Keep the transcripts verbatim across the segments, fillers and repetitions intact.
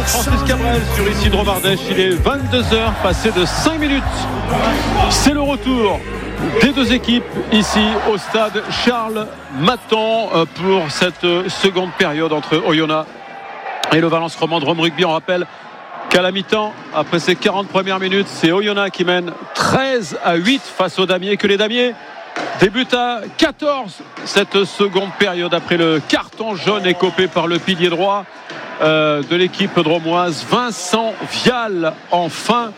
Francis Cabrel sur Isidro Ardèche. Il est vingt-deux heures, passé de cinq minutes. C'est le retour des deux équipes ici au stade Charles Maton pour cette seconde période entre Oyonnax et le Valence Roman Drôme Rugby. On rappelle qu'à la mi-temps, après ces quarante premières minutes, c'est Oyonnax qui mène treize à huit face aux Damiers, que les Damiers débutent à quatorze cette seconde période après le carton jaune écopé par le pilier droit euh, de l'équipe dromoise, Vincent Vial, en fin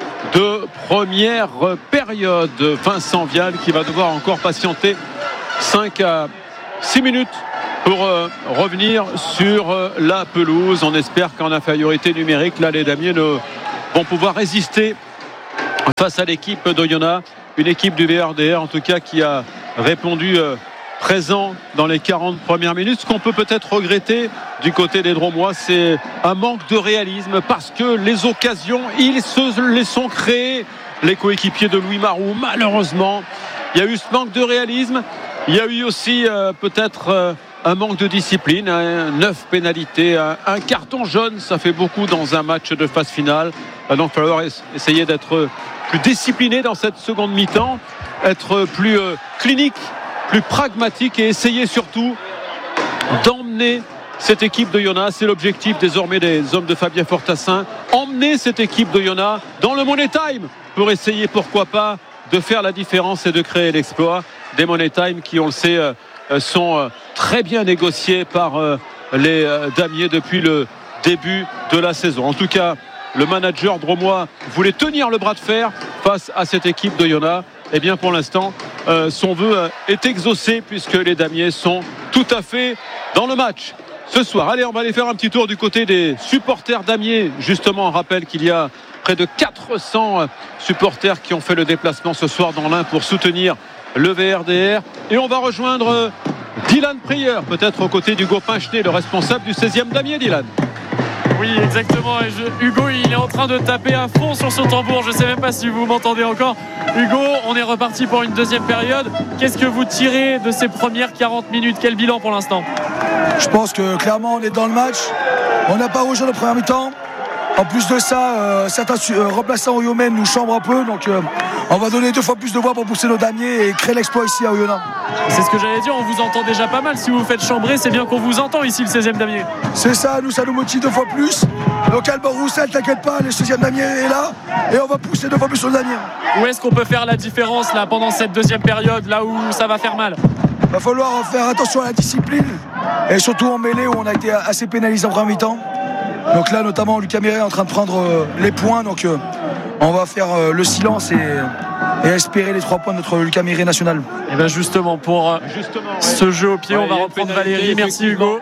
de première période. Vincent Vial qui va devoir encore patienter cinq à six minutes pour euh, revenir sur euh, la pelouse. On espère qu'en infériorité numérique, là, les Damiers ne vont pouvoir résister face à l'équipe d'Oyonnax, une équipe du V R D R en tout cas qui a répondu euh, présent dans les quarante premières minutes. Ce qu'on peut peut-être regretter du côté des Dromois, c'est un manque de réalisme, parce que les occasions, ils se les sont créées, les coéquipiers de Louis Maroux. Malheureusement, il y a eu ce manque de réalisme. Il y a eu aussi euh, peut-être euh, un manque de discipline, hein, neuf pénalités, un, un carton jaune, ça fait beaucoup dans un match de phase finale. Donc il va falloir essayer d'être plus discipliné dans cette seconde mi-temps, être plus euh, clinique, plus pragmatique, et essayer surtout d'emmener cette équipe d'Oyonnax. C'est l'objectif désormais des hommes de Fabien Fortassin, emmener cette équipe d'Oyonnax dans le Money Time pour essayer, pourquoi pas, de faire la différence et de créer l'exploit. Des Money Time qui, on le sait, euh, sont euh, très bien négociés par euh, les euh, Damiers depuis le début de la saison. En tout cas, le manager dromois voulait tenir le bras de fer face à cette équipe d'Oyonnax. Et bien pour l'instant, euh, son vœu euh, est exaucé, puisque les Damiers sont tout à fait dans le match ce soir. Allez, on va aller faire un petit tour du côté des supporters Damiers. Justement, on rappelle qu'il y a près de quatre cents supporters qui ont fait le déplacement ce soir dans l'Ain pour soutenir le V R D R. Et on va rejoindre Dylan Prieur, peut-être aux côtés d'Hugo Pinchenet, le responsable du seizième Damiers. Dylan. Oui, exactement. Et je, Hugo, il est en train de taper à fond sur son tambour. Je ne sais même pas si vous m'entendez encore. Hugo, on est reparti pour une deuxième période. Qu'est-ce que vous tirez de ces premières quarante minutes? Quel bilan pour l'instant? Je pense que clairement, on est dans le match. On n'a pas rouge en première mi-temps. En plus de ça, euh, certains euh, remplaçants Oyonnax nous chambrent un peu. Donc euh, on va donner deux fois plus de voix pour pousser nos Damiers et créer l'exploit ici à Oyonnax. C'est ce que j'allais dire, on vous entend déjà pas mal. Si vous vous faites chambrer, c'est bien qu'on vous entend ici, le seizième Damier. C'est ça, nous, ça nous motive deux fois plus. Donc Albert Roussel, t'inquiète pas, le seizième Damier est là. Et on va pousser deux fois plus sur le Damier. Où est-ce qu'on peut faire la différence là pendant cette deuxième période, là où ça va faire mal? Il va falloir faire attention à la discipline. Et surtout en mêlée, où on a été assez pénalisé en première mi-temps. Donc là, notamment, Lucas Méret est en train de prendre euh, les points. Donc euh, on va faire euh, le silence et, et espérer les trois points de notre Lucas Méret national. Et bien justement, pour euh, justement, ouais. ce jeu au pied, ouais, on va reprendre Valérie. Merci Hugo.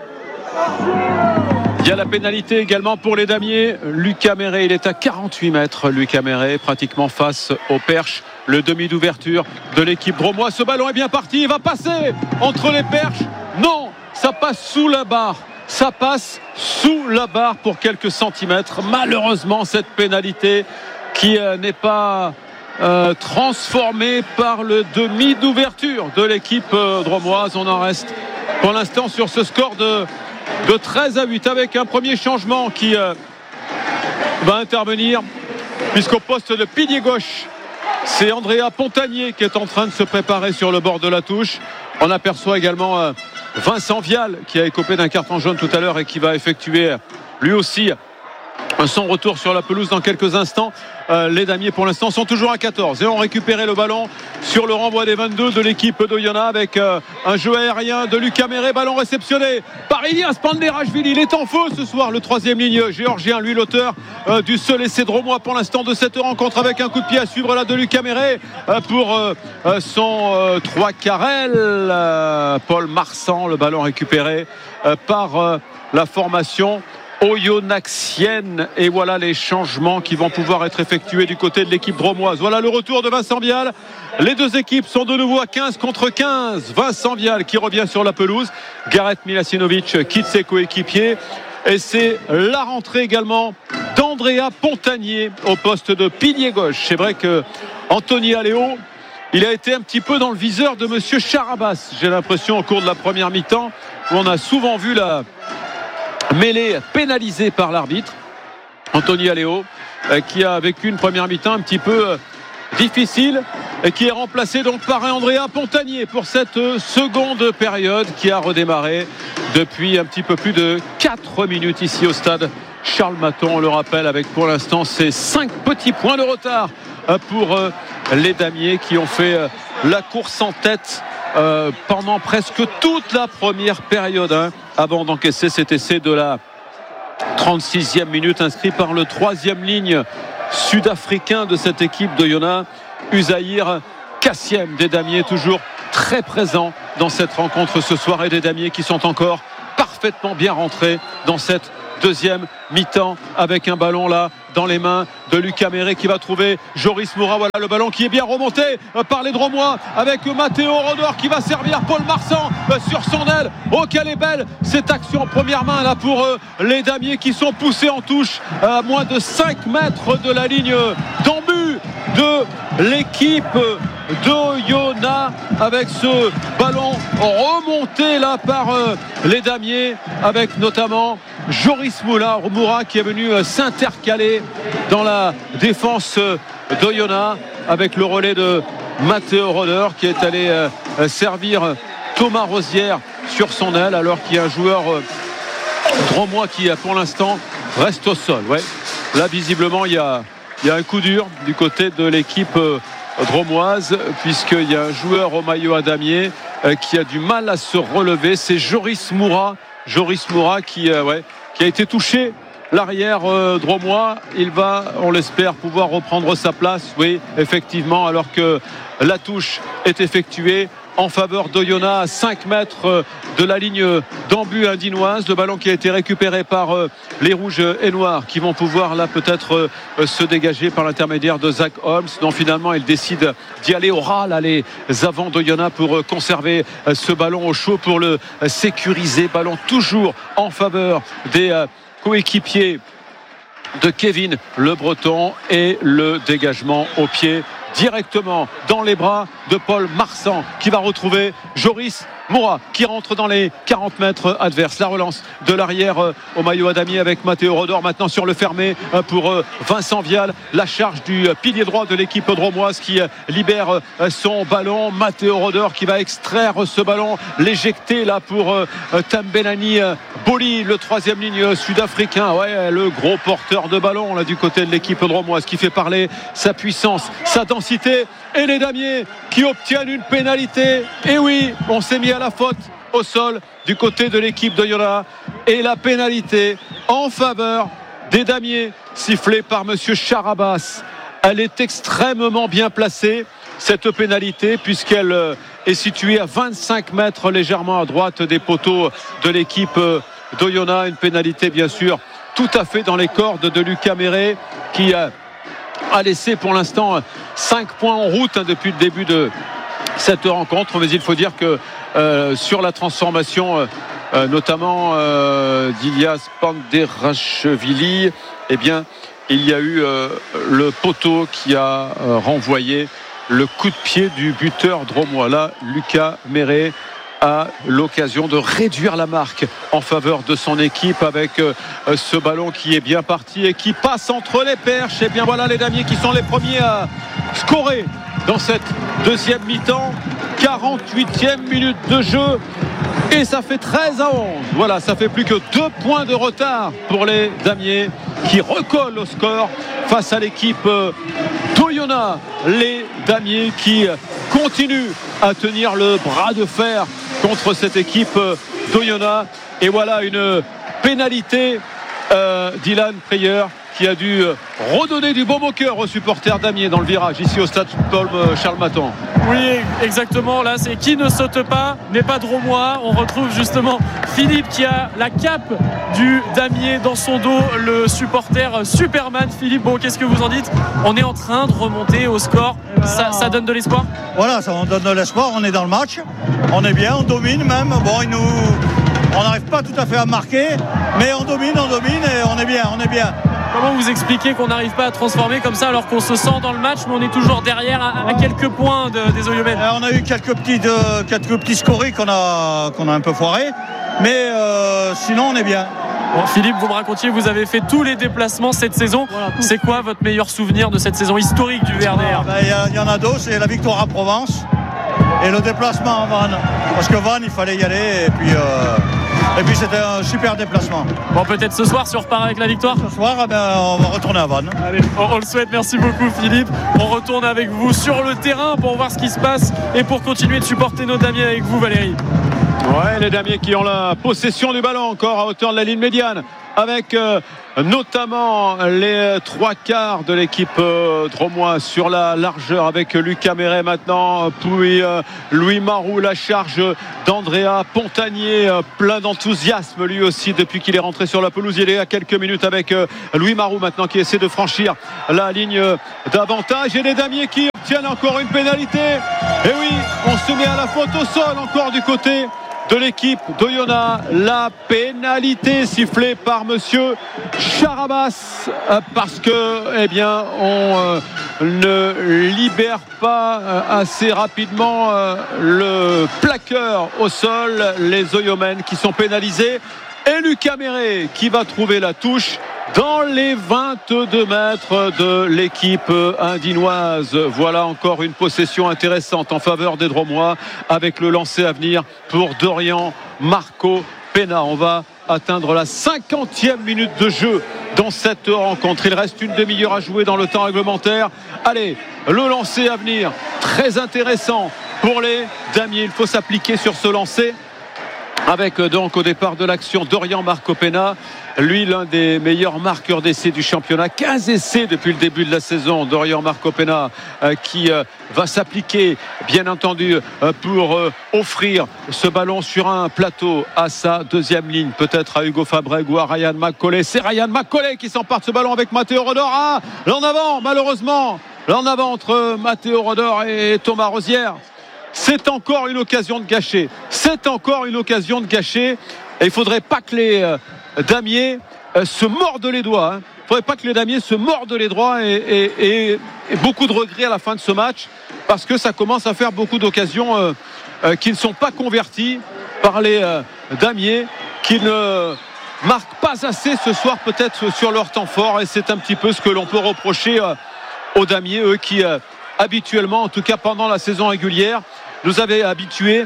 Il y a la pénalité également pour les Damiers. Lucas Méret, il est à quarante-huit mètres. Lucas Méret, pratiquement face au perche. Le demi d'ouverture de l'équipe dromoise. Ce ballon est bien parti. Il va passer entre les perches. Non, ça passe sous la barre. Ça passe sous la barre pour quelques centimètres. Malheureusement, cette pénalité qui euh, n'est pas euh, transformée par le demi d'ouverture de l'équipe euh, dromoise. On en reste pour l'instant sur ce score de, de treize à huit, avec un premier changement qui euh, va intervenir, puisqu'au poste de pilier gauche, c'est Andrea Pontanier qui est en train de se préparer sur le bord de la touche. On aperçoit également euh, Vincent Vial qui a écopé d'un carton jaune tout à l'heure et qui va effectuer lui aussi son retour sur la pelouse dans quelques instants. Euh, les Damiers pour l'instant sont toujours à quatorze et ont récupéré le ballon sur le renvoi des vingt-deux de l'équipe d'Oyonnax, avec euh, un jeu aérien de Lucas Méret. Ballon réceptionné par Ilias Panderashvili. Il est en feu ce soir, le troisième ligne géorgien, lui l'auteur euh, du seul essai dromois pour l'instant de cette rencontre, avec un coup de pied à suivre là de Lucas Méret euh, pour euh, son euh, trois Carrel. euh, Paul Marsan, le ballon récupéré euh, par euh, la formation oyonnaxienne. Et voilà les changements qui vont pouvoir être effectués du côté de l'équipe dromoise. Voilà le retour de Vincent Vial. Les deux équipes sont de nouveau à quinze contre quinze. Vincent Vial qui revient sur la pelouse. Gareth Milasinovic quitte ses coéquipiers. Et c'est la rentrée également d'Andrea Pontanier au poste de pilier gauche. C'est vrai que Anthony Aléo, il a été un petit peu dans le viseur de monsieur Charabas, j'ai l'impression, au cours de la première mi-temps, où on a souvent vu la mêlée pénalisée par l'arbitre. Anthony Aléo, qui a vécu une première mi-temps un petit peu difficile et qui est remplacé donc par Andrea Pontanier pour cette seconde période qui a redémarré depuis un petit peu plus de quatre minutes ici au stade Charles Maton. On le rappelle, avec pour l'instant ces cinq petits points de retard pour les Damiers qui ont fait la course en tête pendant presque toute la première période, hein, avant d'encaisser cet essai de la trente-sixième minute inscrit par le troisième ligne sud-africain de cette équipe d'Oyonnax, Uzaïr Kassiem. Des Damiers toujours très présents dans cette rencontre ce soir et des Damiers qui sont encore parfaitement bien rentrés dans cette deuxième mi-temps avec un ballon là dans les mains de Lucas Méré qui va trouver Joris Moura. Voilà le ballon qui est bien remonté par les Dromois avec Matteo Rodor qui va servir Paul Marsan sur son aile. Oh, quelle est belle cette action en première main là pour les Damiers qui sont poussés en touche à moins de cinq mètres de la ligne d'en-but de l'équipe d'Oyonnax avec ce ballon remonté là par les Damiers avec notamment Joris Moura qui est venu s'intercaler dans la défense d'Oyonnax avec le relais de Matteo Rodor qui est allé servir Thomas Rosière sur son aile alors qu'il y a un joueur dromois qui pour l'instant reste au sol. Ouais. Là visiblement il y a, il y a un coup dur du côté de l'équipe dromoise puisqu'il y a un joueur au maillot à damier qui a du mal à se relever. C'est Joris Moura Joris Moura qui, euh, ouais, qui a été touché. L'arrière euh, dromois, il va, on l'espère, pouvoir reprendre sa place. Oui, effectivement, alors que la touche est effectuée en faveur d'Oyonnax à cinq mètres de la ligne d'en-but indinoise. Le ballon qui a été récupéré par les rouges et noirs qui vont pouvoir là peut-être se dégager par l'intermédiaire de Zach Holmes, dont finalement il décide d'y aller au ras là, les avants d'Oyonnax pour conserver ce ballon au chaud, pour le sécuriser. Ballon toujours en faveur des coéquipiers de Kevin Le Breton et le dégagement au pied directement dans les bras de Paul Marsan qui va retrouver Joris Moura qui rentre dans les quarante mètres adverses. La relance de l'arrière au maillot à damier avec Matteo Rodor maintenant sur le fermé pour Vincent Vial. La charge du pilier droit de l'équipe dromoise qui libère son ballon. Matteo Rodor qui va extraire ce ballon, l'éjecter là pour Tambelani Boli, le troisième ligne sud-africain. Ouais, le gros porteur de ballon là du côté de l'équipe dromoise qui fait parler sa puissance, sa densité, et les Damiers qui obtiennent une pénalité. Et oui, on s'est mis à la faute au sol du côté de l'équipe d'Oyonnax et la pénalité en faveur des Damiers sifflée par monsieur Charabas. Elle est extrêmement bien placée cette pénalité puisqu'elle est située à vingt-cinq mètres légèrement à droite des poteaux de l'équipe d'Oyonnax. Une pénalité bien sûr tout à fait dans les cordes de Lucas Méré qui a a laissé pour l'instant cinq points en route hein, depuis le début de cette rencontre, mais il faut dire que euh, sur la transformation euh, notamment euh, d'Ilias Panderashvili, eh bien il y a eu euh, le poteau qui a euh, renvoyé le coup de pied du buteur dromois. Là, Lucas Méré a l'occasion de réduire la marque en faveur de son équipe avec euh, ce ballon qui est bien parti et qui passe entre les perches. Et bien voilà les Damiers qui sont les premiers à scorer dans cette deuxième mi-temps. quarante-huitième minute de jeu et ça fait treize à onze. Voilà, ça fait plus que deux points de retard pour les Damiers qui recollent au score face à l'équipe d'Oyonnax. Les Damiers qui continuent à tenir le bras de fer contre cette équipe d'Oyonnax. Et voilà une pénalité euh, Dylan Preyer qui a dû redonner du baume au cœur aux supporters d'Amiens dans le virage ici au stade Paul Charles Maton. Oui, exactement. Là, c'est qui ne saute pas n'est pas dromois. On retrouve justement Philippe qui a la cape du damier dans son dos, le supporter Superman. Philippe, bon, qu'est-ce que vous en dites? On est en train de remonter au score. Ça, ça donne de l'espoir? Voilà, ça donne de l'espoir. On est dans le match. On est bien, on domine même. Bon, il nous... on n'arrive pas tout à fait à marquer, mais on domine, on domine et on est bien, on est bien. Comment vous expliquez qu'on n'arrive pas à transformer comme ça alors qu'on se sent dans le match, mais on est toujours derrière à, à quelques points de, des Oyomènes? On a eu quelques petits, de, quelques petits scories qu'on a, qu'on a un peu foirés, mais euh, sinon on est bien. Bon, Philippe, vous me racontiez, vous avez fait tous les déplacements cette saison. Voilà, c'est quoi votre meilleur souvenir de cette saison historique du V R D R? Il ah, ben, y, y en a deux, c'est la victoire à Provence et le déplacement à Vannes. Parce que Vannes, il fallait y aller et puis, euh, et puis c'était un super déplacement. Bon, peut-être ce soir, si on repart avec la victoire. Ce soir, eh ben, on va retourner à Vannes. Allez, on, on le souhaite. Merci beaucoup, Philippe. On retourne avec vous sur le terrain pour voir ce qui se passe et pour continuer de supporter nos Damiens avec vous, Valérie. Ouais, les Damiens qui ont la possession du ballon encore à hauteur de la ligne médiane avec euh, notamment les trois quarts de l'équipe euh, dromoise sur la largeur avec Lucas Méret maintenant, puis euh, Louis Marou, la charge d'Andrea Pontanier, euh, plein d'enthousiasme lui aussi depuis qu'il est rentré sur la pelouse. Il est à quelques minutes avec euh, Louis Marou maintenant qui essaie de franchir la ligne d'avantage et les Damiens qui obtiennent encore une pénalité. Et oui, on se met à la faute au sol encore du côté de l'équipe d'Oyonnax. La pénalité sifflée par monsieur Charabas parce que eh bien on euh, ne libère pas euh, assez rapidement euh, le plaqueur au sol. Les Oyomènes qui sont pénalisés et Lucas Méret qui va trouver la touche dans les vingt-deux mètres de l'équipe indinoise. Voilà encore une possession intéressante en faveur des Dromois avec le lancer à venir pour Dorian Marco Pena. On va atteindre la cinquantième minute de jeu dans cette rencontre. Il reste une demi-heure à jouer dans le temps réglementaire. Allez, le lancer à venir, très intéressant pour les Damiens. Il faut s'appliquer sur ce lancer avec donc au départ de l'action Dorian Marco Pena, lui l'un des meilleurs marqueurs d'essais du championnat, quinze essais depuis le début de la saison. Dorian Marco Pena euh, qui euh, va s'appliquer bien entendu euh, pour euh, offrir ce ballon sur un plateau à sa deuxième ligne, peut-être à Hugo Fabreg ou à Ryan McCauley. C'est Ryan McCauley qui s'empare de ce ballon avec Matteo Rodor. Ah, là en avant malheureusement, là en avant entre Matteo Rodor et Thomas Rosière. C'est encore une occasion de gâcher. C'est encore une occasion de gâcher. Et il ne faudrait pas que les euh, Damiers euh, se mordent les doigts. Hein. Il ne faudrait pas que les Damiers se mordent les doigts et, et, et, et beaucoup de regrets à la fin de ce match parce que ça commence à faire beaucoup d'occasions euh, euh, qui ne sont pas converties par les euh, Damiers qui ne marquent pas assez ce soir peut-être sur leur temps fort et c'est un petit peu ce que l'on peut reprocher euh, aux Damiers, eux qui euh, habituellement, en tout cas pendant la saison régulière, nous avaient habitués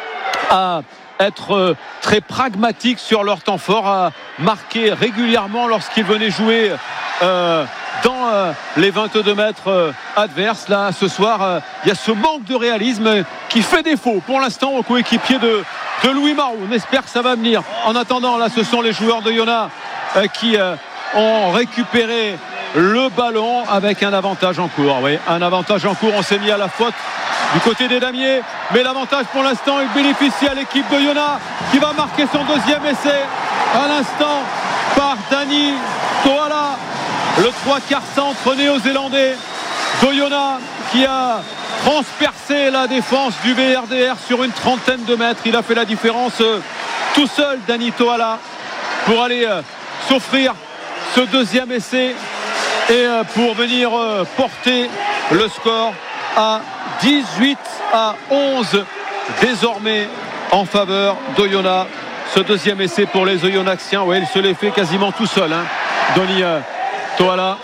à être très pragmatiques sur leur temps fort, à marquer régulièrement lorsqu'ils venaient jouer euh, dans euh, les vingt-deux mètres euh, adverses. Là, ce soir, euh, il y a ce manque de réalisme qui fait défaut pour l'instant au coéquipier de, de Louis Marou. On espère que ça va venir. En attendant, là, ce sont les joueurs d'Oyonnax euh, qui euh, ont récupéré le ballon avec un avantage en cours. Oui, un avantage en cours. On s'est mis à la faute du côté des Damiers, mais l'avantage pour l'instant il bénéficie à l'équipe d'Oyonnax qui va marquer son deuxième essai à l'instant par Dani Toala, le trois quarts centre néo-zélandais d'Oyonnax qui a transpercé la défense du V R D R sur une trentaine de mètres. Il a fait la différence euh, tout seul, Dani Toala, pour aller euh, s'offrir ce deuxième essai et euh, pour venir euh, porter le score à dix-huit à onze désormais en faveur d'Oyonnax. Ce deuxième essai pour les Oyonnaxiens, ouais, il se l'est fait quasiment tout seul, hein. Dani euh, Toala,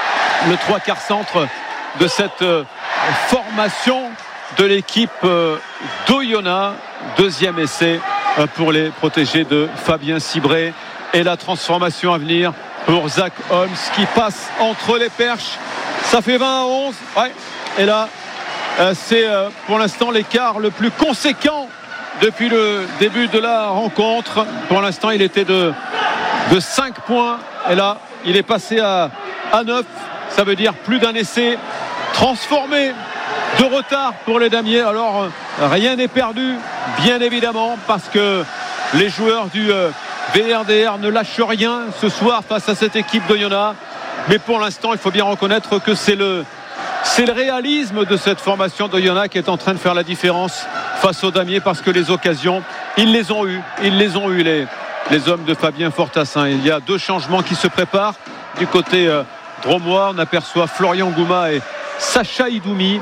le trois quarts centre de cette euh, formation de l'équipe euh, d'Oyonnax. Deuxième essai euh, pour les protégés de Fabien Cibré et la transformation à venir pour Zach Holmes qui passe entre les perches. Ça fait vingt à onze, ouais. Et là euh, c'est euh, pour l'instant l'écart le plus conséquent depuis le début de la rencontre. Pour l'instant il était de, de cinq points et là il est passé à, à neuf. Ça veut dire plus d'un essai transformé de retard pour les Damiers. Alors euh, rien n'est perdu bien évidemment parce que les joueurs du euh, V R D R ne lâchent rien ce soir face à cette équipe d'Oyonnax. Mais pour l'instant il faut bien reconnaître que c'est le C'est le réalisme de cette formation d'Oyonnax qui est en train de faire la différence face aux Damiers parce que les occasions, ils les ont eues. Ils les ont eues, les, les hommes de Fabien Fortassin. Il y a deux changements qui se préparent. Du côté euh, dromois, on aperçoit Florian Gouma et Sacha Idoumi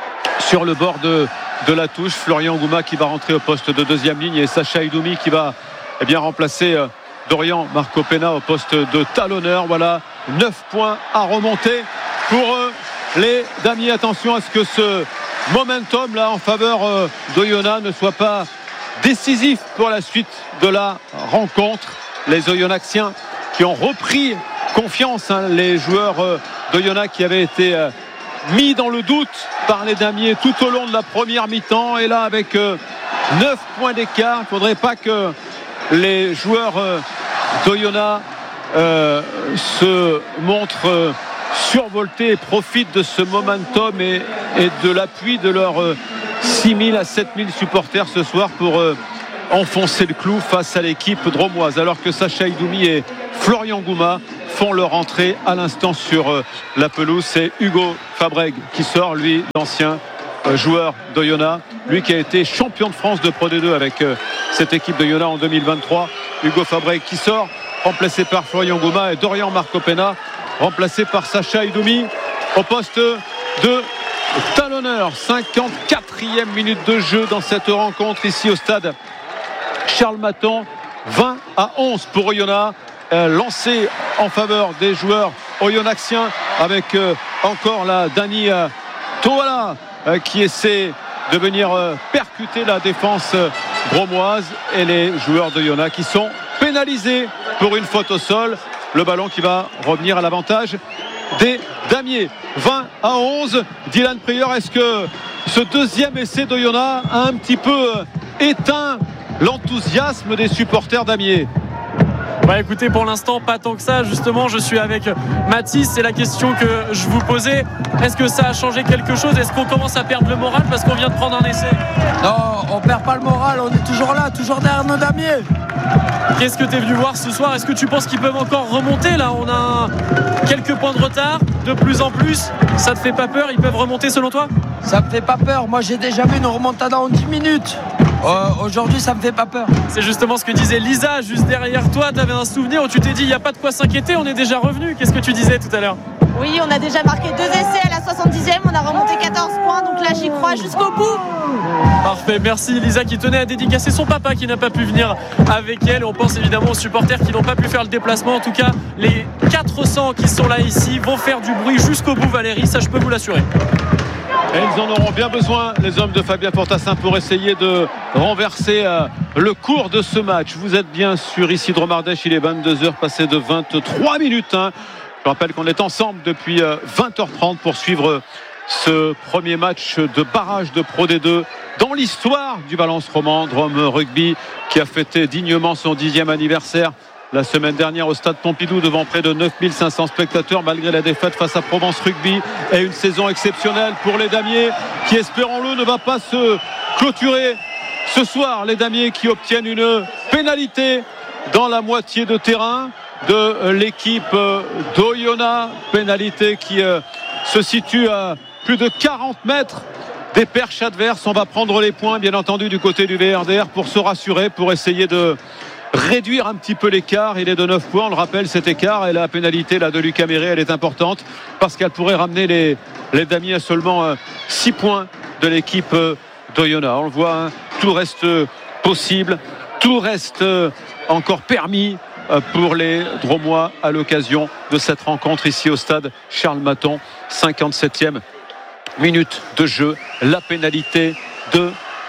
sur le bord de, de la touche. Florian Gouma qui va rentrer au poste de deuxième ligne et Sacha Idoumi qui va eh bien, remplacer euh, Dorian Marco Pena au poste de talonneur. Voilà, neuf points à remonter pour euh, les Damiers. Attention à ce que ce momentum là en faveur euh, d'Oyonnax ne soit pas décisif pour la suite de la rencontre. Les Oyonnaxiens qui ont repris confiance, hein, les joueurs euh, d'Oyonnax qui avaient été euh, mis dans le doute par les Damiers tout au long de la première mi-temps, et là avec euh, neuf points d'écart. Il ne faudrait pas que les joueurs euh, d'Oyonnax euh, se montrent euh, survoltés et profitent de ce momentum et, et de l'appui de leurs euh, six mille à sept mille supporters ce soir pour euh, enfoncer le clou face à l'équipe dromoise, alors que Sacha Idoumi et Florian Gouma font leur entrée à l'instant sur euh, la pelouse. C'est Hugo Fabreg qui sort, lui, l'ancien euh, joueur d'Oyonnax, lui qui a été champion de France de Pro D deux avec euh, cette équipe d'Oyonnax en deux mille vingt-trois. Hugo Fabreg qui sort, remplacé par Florian Gouma, et Dorian Marco Pena remplacé par Sacha Idoumi au poste de talonneur. cinquante-quatrième minute de jeu dans cette rencontre ici au stade Charles Maton. Vingt à onze pour Oyonnax, euh, lancé en faveur des joueurs oyonnaxiens avec euh, encore la Dani euh, Toala euh, qui essaie de venir euh, percuter la défense euh, dromoise, et les joueurs d'Oyonnax qui sont pénalisés pour une faute au sol. Le ballon qui va revenir à l'avantage des Damiers. Vingt à onze. Dylan Prieur, est-ce que ce deuxième essai d'Oyonnax a un petit peu éteint l'enthousiasme des supporters damiers? Bah écoutez, pour l'instant pas tant que ça. Justement, je suis avec Mathis, c'est la question que je vous posais. Est-ce que ça a changé quelque chose? Est-ce qu'on commence à perdre le moral parce qu'on vient de prendre un essai? Non, on perd pas le moral, on est toujours là, toujours derrière nos damiers. Qu'est-ce que tu es venu voir ce soir? Est-ce que tu penses qu'ils peuvent encore remonter? Là, on a un... quelques points de retard, de plus en plus. Ça te fait pas peur? Ils peuvent remonter selon toi? Ça me fait pas peur, moi j'ai déjà vu une remontada en dix minutes. Euh, aujourd'hui ça me fait pas peur. C'est justement ce que disait Lisa juste derrière toi. Tu avais un souvenir où tu t'es dit il n'y a pas de quoi s'inquiéter, on est déjà revenu. Qu'est-ce que tu disais tout à l'heure? Oui, on a déjà marqué deux essais à la soixante-dixième, on a remonté quatorze points, donc là j'y crois jusqu'au bout. Parfait, merci Lisa qui tenait à dédicacer son papa qui n'a pas pu venir avec elle. On pense évidemment aux supporters qui n'ont pas pu faire le déplacement. En tout cas, les quatre cents qui sont là ici vont faire du bruit jusqu'au bout, Valérie, ça je peux vous l'assurer. Et ils en auront bien besoin, les hommes de Fabien Fortassin, pour essayer de renverser euh, le cours de ce match. Vous êtes bien sur ici Dromardèche, il est vingt-deux heures passées de vingt-trois minutes. Hein. Je rappelle qu'on est ensemble depuis euh, vingt heures trente pour suivre ce premier match de barrage de Pro D deux dans l'histoire du Valence Roman Drôme Rugby, qui a fêté dignement son dixième anniversaire la semaine dernière au stade Pompidou devant près de neuf mille cinq cents spectateurs, malgré la défaite face à Provence Rugby. Et une saison exceptionnelle pour les Damiers qui, espérons-le, ne va pas se clôturer ce soir. Les Damiers qui obtiennent une pénalité dans la moitié de terrain de l'équipe d'Oyonnax, pénalité qui se situe à plus de quarante mètres des perches adverses. On va prendre les points bien entendu du côté du V R D R pour se rassurer, pour essayer de réduire un petit peu l'écart. Il est de neuf points, on le rappelle, cet écart, et la pénalité là de Lucas Méré, elle est importante parce qu'elle pourrait ramener les, les Damiers à seulement euh, six points de l'équipe euh, d'Oyonnax. On le voit, hein, tout reste euh, possible, tout reste euh, encore permis euh, pour les Dromois à l'occasion de cette rencontre ici au stade Charles Maton. cinquante-septième minute de jeu, la pénalité de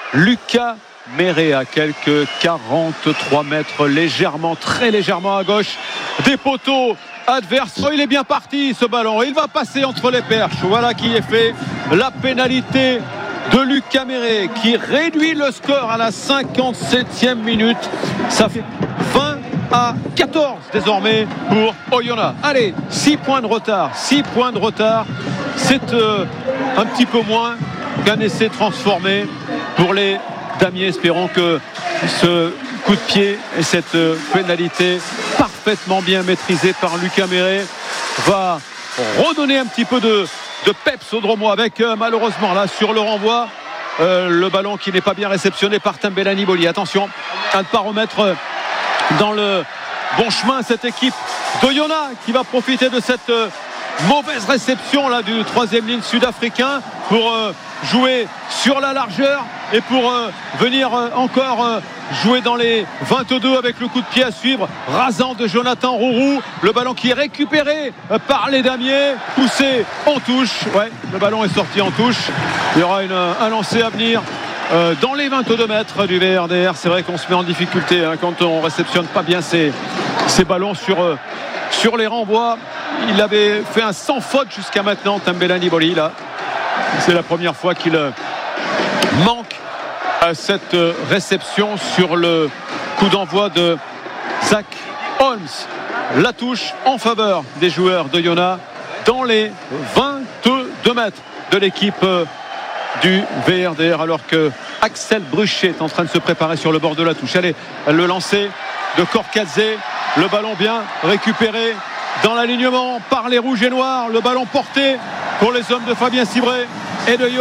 Lucas Méré à quelques quarante-trois mètres, légèrement, très légèrement à gauche des poteaux adverses. Oh, il est bien parti ce ballon, il va passer entre les perches. Voilà qui est fait, la pénalité de Lucas Méré qui réduit le score à la cinquante-septième minute. Ça fait vingt à quatorze désormais pour Oyonnax. Allez, six points de retard, six points de retard. C'est euh, un petit peu moins qu'un essai transformé pour les Damiers. Espérons que ce coup de pied et cette pénalité parfaitement bien maîtrisée par Lucas Méré va redonner un petit peu de, de peps au Dromois avec euh, malheureusement là sur le renvoi euh, le ballon qui n'est pas bien réceptionné par Tambelani Boli. Attention à ne pas remettre euh, dans le bon chemin cette équipe d'Oyonnax qui va profiter de cette euh, mauvaise réception là du troisième ligne sud-africain pour euh, jouer sur la largeur et pour euh, venir euh, encore euh, jouer dans les vingt-deux avec le coup de pied à suivre rasant de Jonathan Rourou. Le ballon qui est récupéré euh, par les Damiers, poussé en touche. Ouais, le ballon est sorti en touche. Il y aura une, un lancer à venir euh, dans les vingt-deux mètres du V R D R. C'est vrai qu'on se met en difficulté hein, quand on réceptionne pas bien ces, ces ballons sur, euh, sur les renvois. Il avait fait un sans faute jusqu'à maintenant, Tambelani Boli là. C'est la première fois qu'il euh, manque à cette euh, réception sur le coup d'envoi de Zach Holmes. La touche en faveur des joueurs de Iona dans les vingt-deux mètres de l'équipe euh, du V R D R, alors que Axel Bruchet est en train de se préparer sur le bord de la touche. Allez, le lancer de Korkadze, le ballon bien récupéré dans l'alignement par les rouges et noirs, le ballon porté pour les hommes de Fabien Cibré et de Yo